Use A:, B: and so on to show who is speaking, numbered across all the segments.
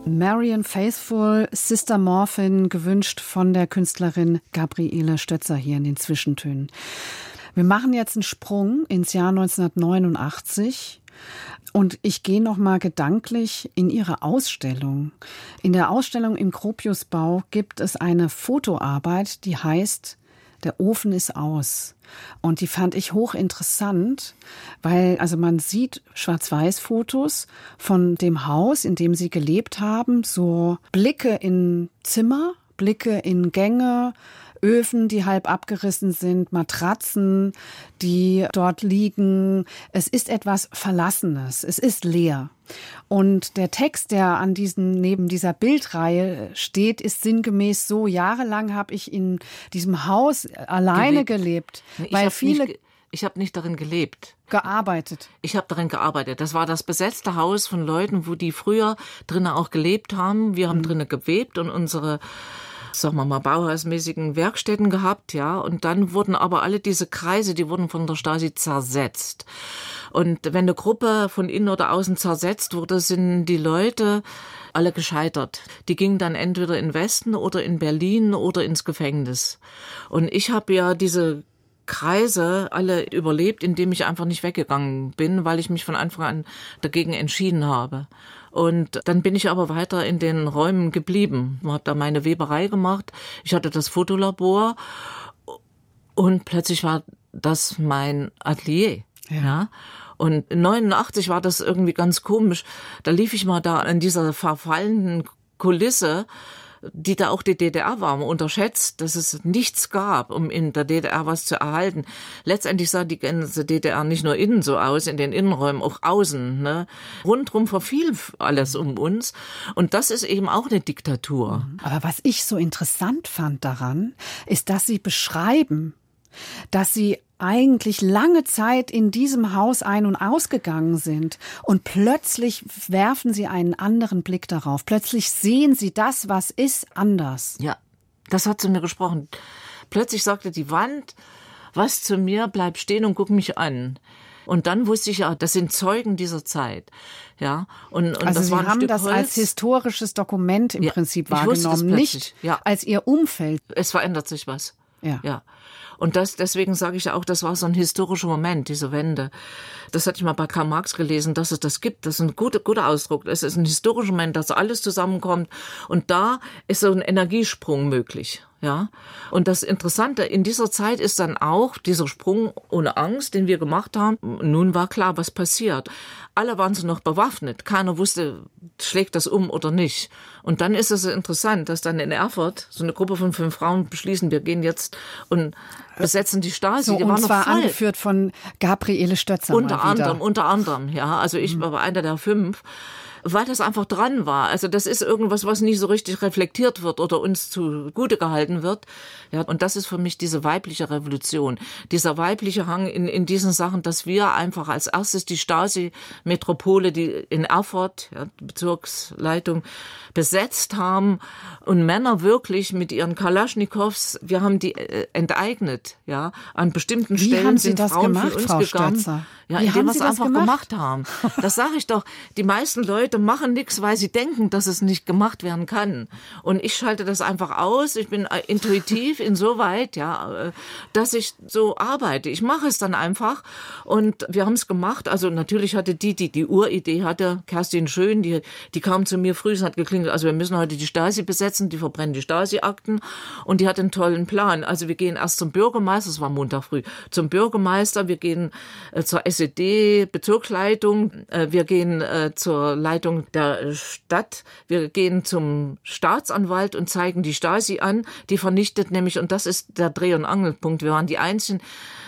A: Marianne Faithfull, Sister Morphin, gewünscht von der Künstlerin Gabriele Stötzer hier in den Zwischentönen. Wir machen jetzt einen Sprung ins Jahr 1989 und ich gehe noch mal gedanklich in Ihre Ausstellung. In der Ausstellung im Gropiusbau gibt es eine Fotoarbeit, die heißt Der Ofen ist aus. Und die fand ich hochinteressant, weil also man sieht Schwarz-Weiß-Fotos von dem Haus, in dem sie gelebt haben, so Blicke in Zimmer, Blicke in Gänge, Öfen, die halb abgerissen sind, Matratzen, die dort liegen. Es ist etwas Verlassenes, es ist leer. Und der Text, der neben dieser Bildreihe steht, ist sinngemäß so: Jahrelang habe ich in diesem Haus alleine gelebt, weil
B: Ich habe nicht darin gelebt.
A: Gearbeitet.
B: Ich habe darin gearbeitet. Das war das besetzte Haus von Leuten, wo die früher drinnen auch gelebt haben. Wir haben drinnen gewebt und unsere, sagen wir mal, bauhausmäßigen Werkstätten gehabt, ja. Und dann wurden aber alle diese Kreise, die wurden von der Stasi zersetzt. Und wenn eine Gruppe von innen oder außen zersetzt wurde, sind die Leute alle gescheitert. Die gingen dann entweder in den Westen oder in Berlin oder ins Gefängnis. Und ich habe ja diese Kreise alle überlebt, indem ich einfach nicht weggegangen bin, weil ich mich von Anfang an dagegen entschieden habe. Und dann bin ich aber weiter in den Räumen geblieben. Ich habe da meine Weberei gemacht. Ich hatte das Fotolabor und plötzlich war das mein Atelier. Ja. Und 89 war das irgendwie ganz komisch. Da lief ich mal da an dieser verfallenen Kulisse, die da auch die DDR war, man unterschätzt, dass es nichts gab, um in der DDR was zu erhalten. Letztendlich sah die ganze DDR nicht nur innen so aus, in den Innenräumen, auch außen. Ne? Rundrum verfiel alles um uns. Und das ist eben auch eine Diktatur.
A: Aber was ich so interessant fand daran, ist, dass Sie beschreiben, dass Sie eigentlich lange Zeit in diesem Haus ein- und ausgegangen sind und plötzlich werfen Sie einen anderen Blick darauf. Plötzlich sehen Sie das, was ist, anders.
B: Ja, das hat zu mir gesprochen. Plötzlich sagte die Wand, was zu mir, bleib stehen und guck mich an. Und dann wusste ich ja, das sind Zeugen dieser Zeit. Ja, und
A: also
B: das
A: Sie
B: war ein
A: haben
B: Stück
A: das
B: Holz.
A: Als historisches Dokument im Prinzip wahrgenommen, nicht als Ihr Umfeld.
B: Es verändert sich was.
A: Ja.
B: Und deswegen sage ich ja auch, das war so ein historischer Moment, diese Wende. Das hatte ich mal bei Karl Marx gelesen, dass es das gibt. Das ist ein guter Ausdruck. Es ist ein historischer Moment, dass alles zusammenkommt. Und da ist so ein Energiesprung möglich. Ja. Und das Interessante in dieser Zeit ist dann auch dieser Sprung ohne Angst, den wir gemacht haben. Nun war klar, was passiert. Alle waren so noch bewaffnet. Keiner wusste, schlägt das um oder nicht. Und dann ist es interessant, dass dann in Erfurt so eine Gruppe von 5 Frauen beschließen, wir gehen jetzt und besetzen die Stasi.
A: So,
B: die
A: und
B: waren
A: zwar
B: noch voll.
A: Angeführt von Gabriele Stötzer.
B: Unter anderem, ja. Also ich war einer der 5. Weil das einfach dran war. Also das ist irgendwas, was nicht so richtig reflektiert wird oder uns zugute gehalten wird. Ja, und das ist für mich diese weibliche Revolution. Dieser weibliche Hang in diesen Sachen, dass wir einfach als erstes die Stasi-Metropole, die in Erfurt, ja, die Bezirksleitung, besetzt haben und Männer wirklich mit ihren Kalaschnikows, wir haben die enteignet, ja, an bestimmten Stellen
A: haben Sie
B: sind
A: das
B: Frauen
A: gemacht,
B: von uns
A: Frau
B: gegangen.
A: Stötzer?
B: Ja,
A: Wie
B: indem
A: haben
B: wir
A: Sie
B: es
A: das
B: einfach
A: gemacht?
B: haben. Das sage ich doch. Die meisten Leute machen nichts, weil sie denken, dass es nicht gemacht werden kann. Und ich schalte das einfach aus. Ich bin intuitiv insoweit, ja, dass ich so arbeite. Ich mache es dann einfach. Und wir haben es gemacht. Also natürlich hatte die Uridee hatte, Kerstin Schön, die kam zu mir früh, es hat geklingelt, also wir müssen heute die Stasi besetzen, die verbrennen die Stasi-Akten. Und die hat einen tollen Plan. Also wir gehen erst zum Bürgermeister, es war Montag früh, zum Bürgermeister, wir gehen zur SED-Bezirksleitung, wir gehen zur Leitung der Stadt, wir gehen zum Staatsanwalt und zeigen die Stasi an, die vernichtet nämlich, und das ist der Dreh- und Angelpunkt, wir waren die Einzigen.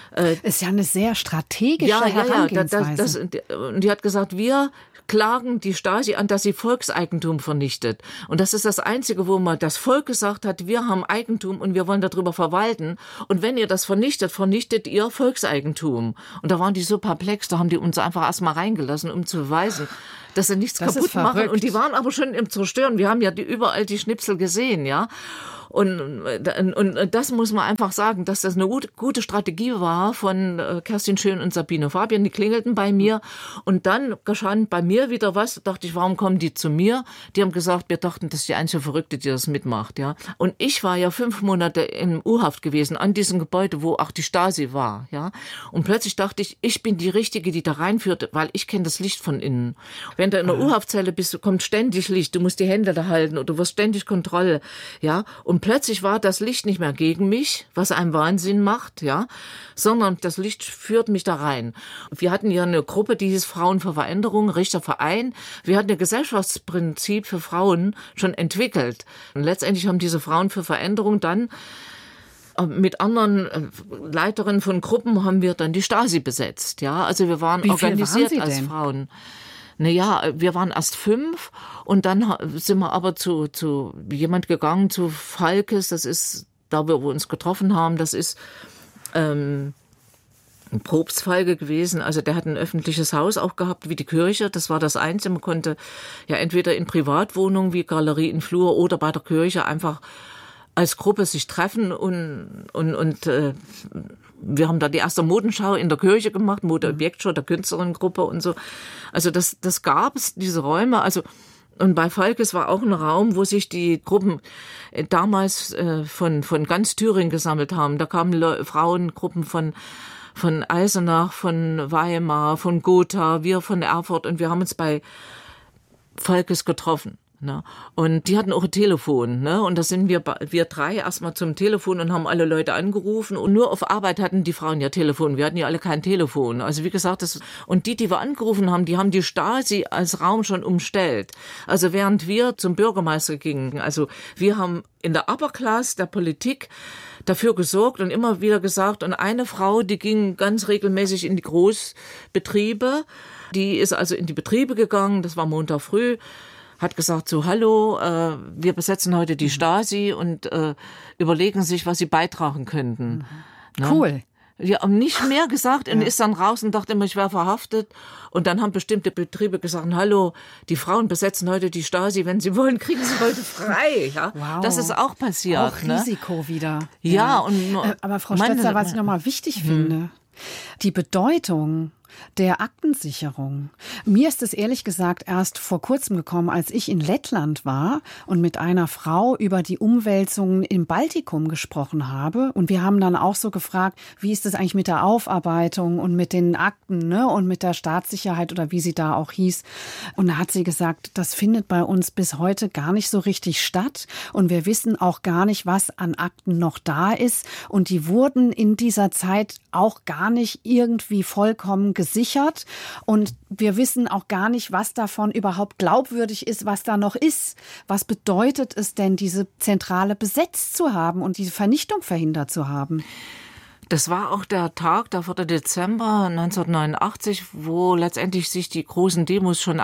A: Ist ja eine sehr strategische Herangehensweise.
B: Und die hat gesagt, wir klagen die Stasi an, dass sie Volkseigentum vernichtet. Und das ist das Einzige, wo mal das Volk gesagt hat, wir haben Eigentum und wir wollen darüber verwalten. Und wenn ihr das vernichtet, vernichtet ihr Volkseigentum. Und da waren die so perplex, da haben die uns einfach erstmal reingelassen, um zu beweisen, dass sie nichts kaputt machen. Und die waren aber schon im Zerstören. Wir haben ja überall die Schnipsel gesehen, ja. Und das muss man einfach sagen, dass das eine gute Strategie war von Kerstin Schön und Sabine Fabian. Die klingelten bei mir und dann geschah bei mir wieder was. Da dachte ich, warum kommen die zu mir? Die haben gesagt, wir dachten, das ist die einzige Verrückte, die das mitmacht. Ja. Und ich war ja 5 Monate in U-Haft gewesen, an diesem Gebäude, wo auch die Stasi war. Ja. Und plötzlich dachte ich bin die Richtige, die da reinführt, weil ich kenne das Licht von innen. Wenn du in der U-Haftzelle bist, kommt ständig Licht, du musst die Hände da halten oder du wirst ständig Kontrolle. Ja. Und plötzlich war das Licht nicht mehr gegen mich, was einem Wahnsinn macht, ja, sondern das Licht führt mich da rein. Wir hatten ja eine Gruppe, die hieß Frauen für Veränderung, Richterverein. Wir hatten ein Gesellschaftsprinzip für Frauen schon entwickelt. Und letztendlich haben diese Frauen für Veränderung dann mit anderen Leiterinnen von Gruppen haben wir dann die Stasi besetzt. Ja, also wir waren organisiert waren als Frauen. Naja, wir waren erst 5 und dann sind wir aber zu jemand gegangen, zu Falkes, das ist da, wo wir uns getroffen haben, das ist ein Propstfalke gewesen, also der hat ein öffentliches Haus auch gehabt, wie die Kirche, das war das Einzige, man konnte ja entweder in Privatwohnungen wie Galerie in Flur oder bei der Kirche einfach als Gruppe sich treffen und wir haben da die erste Modenschau in der Kirche gemacht, Modeobjektschau der Künstlerinnengruppe und so. Also das gab es, diese Räume, also und bei Falkes war auch ein Raum, wo sich die Gruppen damals von ganz Thüringen gesammelt haben. Da kamen Frauengruppen von Eisenach, von Weimar, von Gotha, wir von Erfurt und wir haben uns bei Falkes getroffen. Ne? Und die hatten auch ein Telefon, ne? Und da sind wir 3 erstmal zum Telefon und haben alle Leute angerufen und nur auf Arbeit hatten die Frauen ja Telefon. Wir hatten ja alle kein Telefon. Also wie gesagt, und die wir angerufen haben, die haben die Stasi als Raum schon umstellt. Also während wir zum Bürgermeister gingen, also wir haben in der Upper Class der Politik dafür gesorgt und immer wieder gesagt, und eine Frau, die ging ganz regelmäßig in die Großbetriebe, die ist also in die Betriebe gegangen, das war Montag früh, hat gesagt so, hallo, wir besetzen heute die Stasi und überlegen sich, was sie beitragen könnten.
A: Mhm. Cool.
B: Ja, und nicht mehr gesagt und ist dann raus und dachte immer, ich wäre verhaftet. Und dann haben bestimmte Betriebe gesagt, hallo, die Frauen besetzen heute die Stasi, wenn sie wollen, kriegen sie heute frei. Ja? Wow. Das ist auch passiert.
A: Auch Risiko wieder.
B: Ja. Und
A: aber Frau Stötzer, was ich nochmal wichtig finde, die Bedeutung der Aktensicherung. Mir ist es ehrlich gesagt erst vor kurzem gekommen, als ich in Lettland war und mit einer Frau über die Umwälzungen im Baltikum gesprochen habe. Und wir haben dann auch so gefragt, wie ist es eigentlich mit der Aufarbeitung und mit den Akten, ne, und mit der Staatssicherheit oder wie sie da auch hieß. Und da hat sie gesagt, das findet bei uns bis heute gar nicht so richtig statt. Und wir wissen auch gar nicht, was an Akten noch da ist. Und die wurden in dieser Zeit auch gar nicht irgendwie vollkommen gesichert und wir wissen auch gar nicht, was davon überhaupt glaubwürdig ist, was da noch ist. Was bedeutet es denn, diese Zentrale besetzt zu haben und diese Vernichtung verhindert zu haben?
B: Das war auch der Tag, der 4. Dezember 1989, wo letztendlich sich die großen Demos schon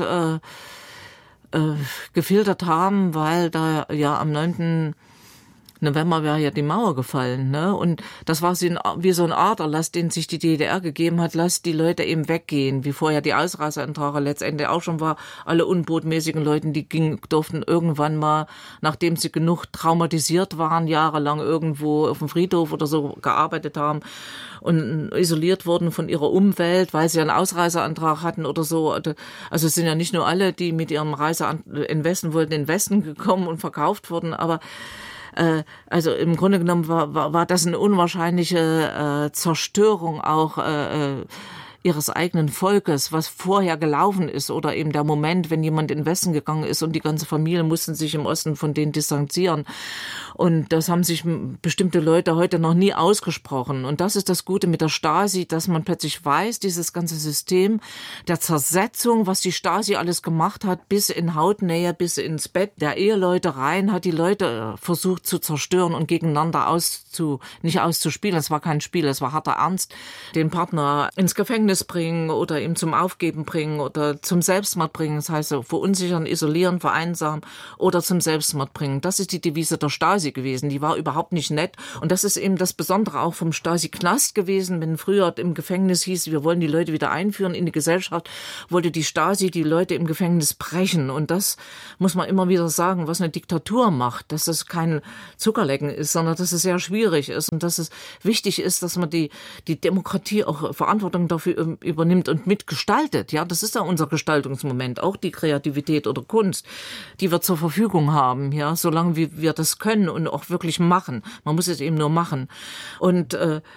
B: gefiltert haben, weil da ja am 9. November wäre ja die Mauer gefallen, ne? Und das war wie so ein Aderlass, den sich die DDR gegeben hat, lasst die Leute eben weggehen, wie vorher die Ausreiseantrage letztendlich auch schon war. Alle unbotmäßigen Leute, die durften irgendwann mal, nachdem sie genug traumatisiert waren, jahrelang irgendwo auf dem Friedhof oder so gearbeitet haben und isoliert wurden von ihrer Umwelt, weil sie einen Ausreiseantrag hatten oder so. Also es sind ja nicht nur alle, die mit ihrem in Westen wollten, in den Westen gekommen und verkauft wurden, aber also im Grunde genommen war das eine unwahrscheinliche Zerstörung auch ihres eigenen Volkes, was vorher gelaufen ist, oder eben der Moment, wenn jemand in den Westen gegangen ist und die ganze Familie mussten sich im Osten von denen distanzieren. Und das haben sich bestimmte Leute heute noch nie ausgesprochen. Und das ist das Gute mit der Stasi, dass man plötzlich weiß, dieses ganze System der Zersetzung, was die Stasi alles gemacht hat, bis in Hautnähe, bis ins Bett der Eheleute rein, hat die Leute versucht zu zerstören und gegeneinander nicht auszuspielen. Es war kein Spiel, es war harter Ernst, den Partner ins Gefängnis Gefängnis bringen oder ihm zum Aufgeben bringen oder zum Selbstmord bringen. Das heißt, verunsichern, isolieren, vereinsamen oder zum Selbstmord bringen. Das ist die Devise der Stasi gewesen. Die war überhaupt nicht nett. Und das ist eben das Besondere auch vom Stasi-Knast gewesen. Wenn früher im Gefängnis hieß, wir wollen die Leute wieder einführen in die Gesellschaft, wollte die Stasi die Leute im Gefängnis brechen. Und das muss man immer wieder sagen, was eine Diktatur macht, dass das kein Zuckerlecken ist, sondern dass es sehr schwierig ist und dass es wichtig ist, dass man die Demokratie auch Verantwortung dafür übernimmt und mitgestaltet. Ja, das ist ja unser Gestaltungsmoment, auch die Kreativität oder Kunst, die wir zur Verfügung haben, ja, solange wir das können und auch wirklich machen. Man muss es eben nur machen. Und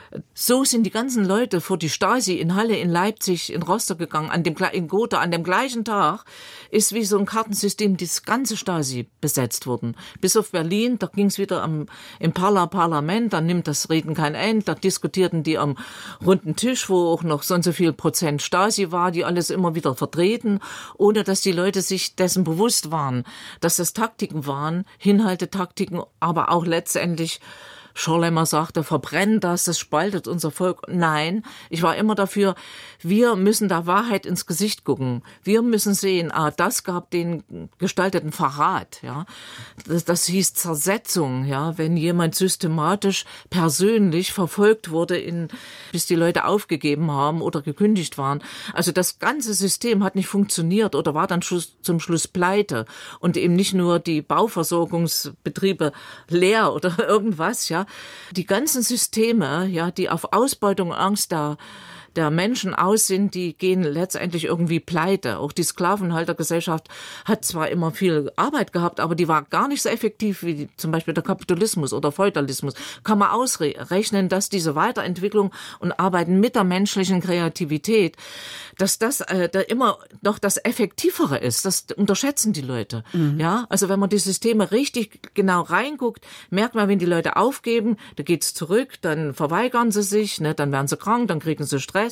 B: so sind die ganzen Leute vor die Stasi in Halle, in Leipzig, in Rostock gegangen, in Gotha, an dem gleichen Tag ist wie so ein Kartensystem das ganze Stasi besetzt worden. Bis auf Berlin, da ging es wieder im Parlament, da nimmt das Reden kein Ende, da diskutierten die am runden Tisch, wo auch noch so und so viel Prozent Stasi war, die alles immer wieder vertreten, ohne dass die Leute sich dessen bewusst waren, dass das Taktiken waren, Hinhaltetaktiken, aber auch letztendlich Schorlemmer sagte, verbrennen das spaltet unser Volk. Nein, ich war immer dafür, wir müssen der Wahrheit ins Gesicht gucken. Wir müssen sehen, das gab den gestalteten Verrat, ja. Das hieß Zersetzung, ja, wenn jemand systematisch persönlich verfolgt wurde, bis die Leute aufgegeben haben oder gekündigt waren. Also das ganze System hat nicht funktioniert oder war dann zum Schluss pleite und eben nicht nur die Bauversorgungsbetriebe leer oder irgendwas, ja. Die ganzen Systeme, ja, die auf Ausbeutung und Angst der Menschen aus sind, die gehen letztendlich irgendwie pleite. Auch die Sklavenhaltergesellschaft hat zwar immer viel Arbeit gehabt, aber die war gar nicht so effektiv wie zum Beispiel der Kapitalismus oder Feudalismus. Kann man ausrechnen, dass diese Weiterentwicklung und Arbeiten mit der menschlichen Kreativität, dass das da immer noch das Effektivere ist. Das unterschätzen die Leute. Mhm. Ja, also wenn man die Systeme richtig genau reinguckt, merkt man, wenn die Leute aufgeben, da geht's zurück, dann verweigern sie sich, ne, dann werden sie krank, dann kriegen sie Stress.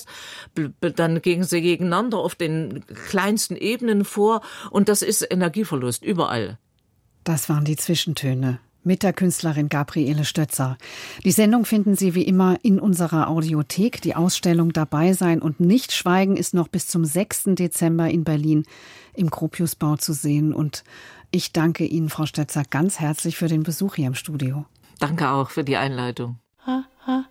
B: Dann gehen sie gegeneinander auf den kleinsten Ebenen vor und das ist Energieverlust überall.
A: Das waren die Zwischentöne mit der Künstlerin Gabriele Stötzer. Die Sendung finden Sie wie immer in unserer Audiothek. Die Ausstellung Dabei sein und nicht schweigen ist noch bis zum 6. Dezember in Berlin im Gropiusbau zu sehen. Und ich danke Ihnen, Frau Stötzer, ganz herzlich für den Besuch hier im Studio.
B: Danke auch für die Einleitung.